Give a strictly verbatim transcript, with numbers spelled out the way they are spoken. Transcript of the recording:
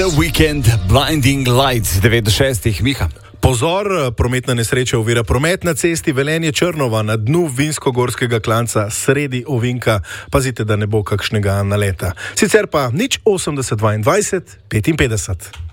Weekend Blinding Lights devet do šestih, Miha. Pozor, prometna nesreča ovira promet na cesti Velenje-Črnova na dnu vinskogorskega klanca sredi ovinka. Pazite, da ne bo kakšnega naleta. Sicer pa nič osemdeset dvaindvajset petinpetdeset.